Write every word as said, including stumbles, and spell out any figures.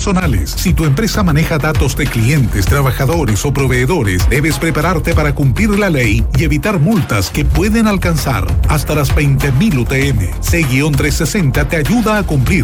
personales. Si tu empresa maneja datos de clientes, trabajadores o proveedores, debes prepararte para cumplir la ley y evitar multas que pueden alcanzar hasta las veinte mil U T M. C trescientos sesenta te ayuda a cumplir.